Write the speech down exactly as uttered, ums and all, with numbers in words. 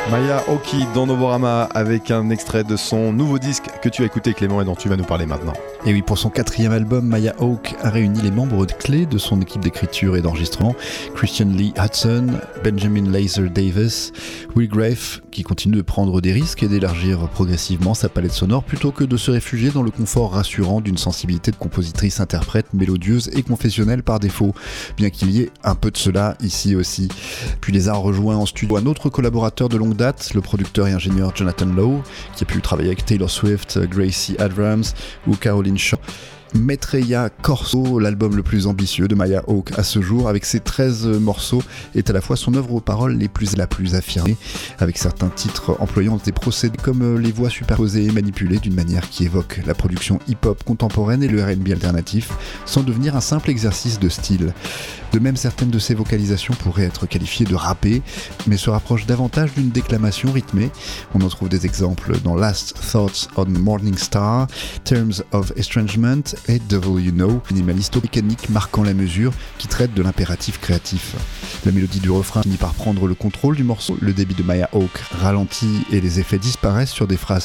Maya Oki dans Novorama avec un extrait de son nouveau disque que tu as écouté Clément et dont tu vas nous parler maintenant. Et oui, pour son quatrième album, Maya Hawke a réuni les membres clés de son équipe d'écriture et d'enregistrement, Christian Lee Hudson, Benjamin Laser Davis, Will Graff, qui continue de prendre des risques et d'élargir progressivement sa palette sonore plutôt que de se réfugier dans le confort rassurant d'une sensibilité de compositrice-interprète mélodieuse et confessionnelle par défaut, bien qu'il y ait un peu de cela ici aussi. Puis les a rejoints en studio un autre collaborateur de longue date, le producteur et ingénieur Jonathan Lowe, qui a pu travailler avec Taylor Swift, Gracie Abrams ou Caroline Shaw. Maitreya Corso, l'album le plus ambitieux de Maya Hawke à ce jour, avec ses treize morceaux, est à la fois son œuvre aux paroles les plus, la plus affirmée, avec certains titres employant des procédés comme les voix superposées et manipulées d'une manière qui évoque la production hip-hop contemporaine et le R and B alternatif, sans devenir un simple exercice de style. De même, certaines de ses vocalisations pourraient être qualifiées de rappées, mais se rapprochent davantage d'une déclamation rythmée. On en trouve des exemples dans Last Thoughts on Morning Star, Terms of Estrangement et Devil You Know, minimaliste mécanique marquant la mesure qui traite de l'impératif créatif. La mélodie du refrain finit par prendre le contrôle du morceau, le débit de Maya Hawke ralentit et les effets disparaissent sur des phrases